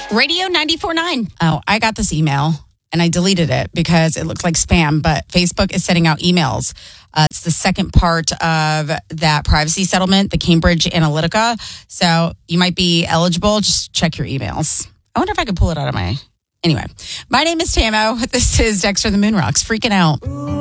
Radio 94.9. Oh, I got this email and I deleted it because it looked like spam, but Facebook is sending out emails. It's the second part of that privacy settlement, the Cambridge Analytica. So you might be eligible. Just check your emails. I wonder if I could pull it out of my... Anyway, my name is Tamo. This is Dexter the Moonrocks. Freaking out.